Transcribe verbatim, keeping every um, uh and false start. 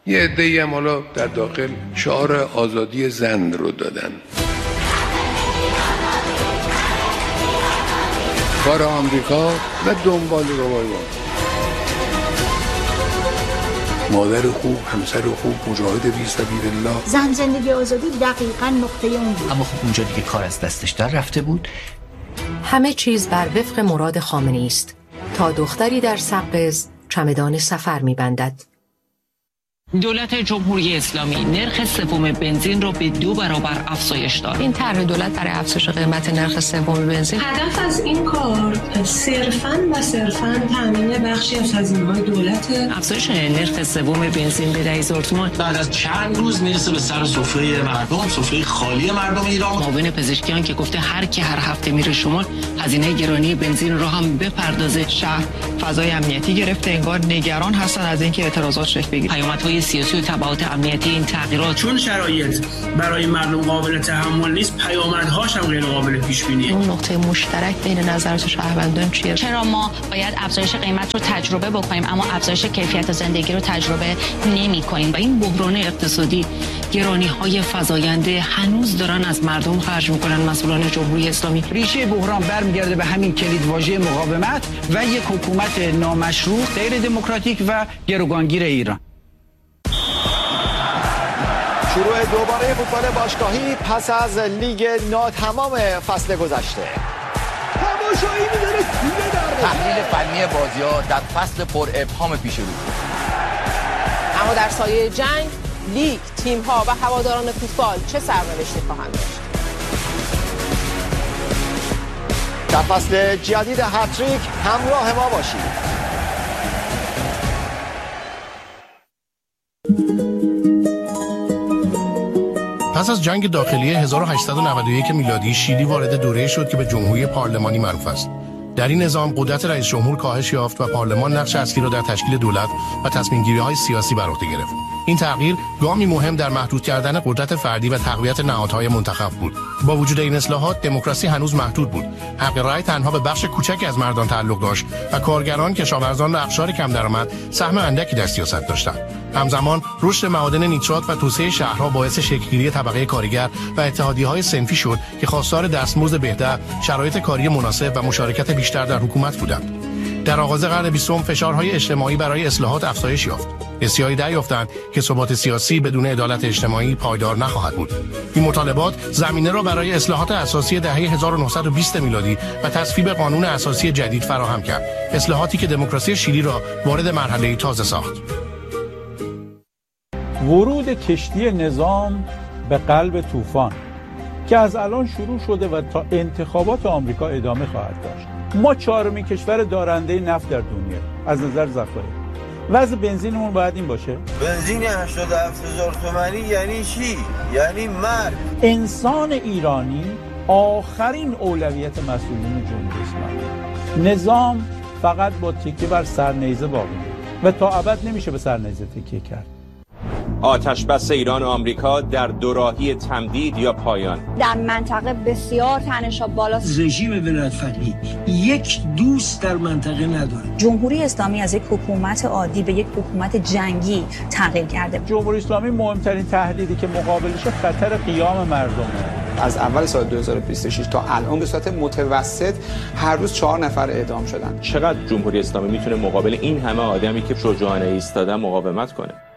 یه عده‌ای هم حالا در داخل شعار آزادی زن رو دادن. کار آمریکا و دنبال روایات. مادر خوب، همسر خوب، مجاهد فی سبیل الله. زن زندگی آزادی دقیقاً نقطه اون بود. اما خب اونجا دیگه کار از دستش در رفته بود. همه چیز بر وفق مراد خامنه‌ای است تا دختری در سقز چمدان سفر می‌بندد. دولت جمهوری اسلامی نرخ سوم بنزین را به دو برابر افزایش داد. این طرح دولت برای افزایش قیمت نرخ سوم بنزین هدف از این کار صرفاً و صرفاً تامین بخشی از هزینه‌های دولت. افزایش نرخ سوم بنزین به ده هزار تومان بعد از چند روز میرسه به سر سفره مردم، سفره خالی مردم ایران. معاون پزشکیان که گفته هر کی هر هفته میره شمال هزینه گرانی بنزین رو هم بپردازه. شهر فضای امنیتی گرفته، انگار نگران هستن از اینکه اعتراضات شکل بگیره. پیامدهای سیاسی و تبعات امنیتی این تغییرات، چون شرایط برای مردم قابل تحمل نیست، پیامدهاش هم غیر قابل پیش بینیه. اون نقطه مشترک بین نظرات شهروندان چیه؟ چرا ما باید افزایش قیمت رو تجربه بکنیم اما افزایش کیفیت زندگی رو تجربه نمی‌کنیم؟ و این بحران اقتصادی، گرانی‌های فزاینده هنوز دارن از مردم خرج می‌کنن مسئولان جمهوری اسلامی. ریشه بحران برمیگرده به همین کلید واژه مقاومت و یک حکومت نامشروع، غیر دموکراتیک و گروگانگیر ایران. شروع دوباره فوتبال باشگاهی پس از لیگ ناتمام فصل گذشته. تماشایی می‌داره توی در تحلیل فنی بازی‌ها در فصل پر ابهام پیش رو. اما در سایه جنگ، لیگ، تیم‌ها و هواداران فوتبال چه سرنوشتی خواهند داشت؟ در فصل جدید هتریک همراه ما باشید. پس از جنگ داخلی هزار و هشتصد و نود و یک میلادی شیلی وارد دوره‌ای شد که به جمهوری پارلمانی معروف است. در این نظام قدرت رئیس جمهور کاهش یافت و پارلمان نقش اصلی را در تشکیل دولت و تصمیم‌گیری‌های سیاسی بر عهده گرفت. این تغییر گامی مهم در محدود کردن قدرت فردی و تقویت نهادهای منتخب بود. با وجود این اصلاحات دموکراسی هنوز محدود بود. حق رأی تنها به بخش کوچکی از مردان تعلق داشت و کارگران، کشاورزان و اقشار کم درآمد سهم اندکی در سیاست داشتند. همزمان رشد معادن نیترات و توسعه شهرها باعث شکل‌گیری طبقه کارگر و اتحادیه‌های صنفی شد که خواستار دستمزد بهتر، شرایط کاری مناسب و مشارکت بیشتر در حکومت بودند. در آغاز قرن بیستم فشارهای اجتماعی برای اصلاحات افزایش یافت. بسیاری دریافتند که ثبات سیاسی بدون عدالت اجتماعی پایدار نخواهد بود. این مطالبات زمینه را برای اصلاحات اساسی دهه هزار و نهصد و بیست میلادی و تصویب قانون اساسی جدید فراهم کرد. اصلاحاتی که دموکراسی شیلی را وارد مرحله تازه ساخت. ورود کشتی نظام به قلب طوفان که از الان شروع شده و تا انتخابات آمریکا ادامه خواهد داشت. ما چهارمین کشور دارنده نفت در دنیا از نظر ذخایر. وضع بنزینمون باید این باشه. بنزین هشتاد و هفت هزار تومانی یعنی چی؟ یعنی مرگ. انسان ایرانی آخرین اولویت مسئولین جمهوری اسلامی. نظام فقط با تکیه بر سرنیزه باقی و تا ابد نمیشه به سرنیزه تکیه کرد. آتش بس ایران و آمریکا در دوراهی تمدید یا پایان. در منطقه بسیار تنش‌ها بالاست. رژیم ولایت فقیه یک دوست در منطقه نداره. جمهوری اسلامی از یک حکومت عادی به یک حکومت جنگی تغییر کرده. جمهوری اسلامی مهمترین تهدیدی که مقابلش خطر قیام مردمه. از اول سال دو هزار و بیست و شش تا الان به صورت متوسط هر روز چهار نفر اعدام شدن. چقدر جمهوری اسلامی میتونه مقابل این همه آدمی که شجاعانه ایستادن مقاومت کنه؟